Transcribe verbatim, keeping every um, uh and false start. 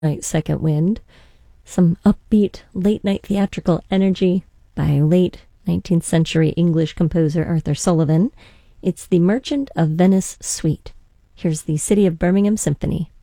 Night Second Wind, some upbeat late-night theatrical energy by late nineteenth century English composer Arthur Sullivan. It's the Merchant of Venice Suite. Here's the City of Birmingham Symphony.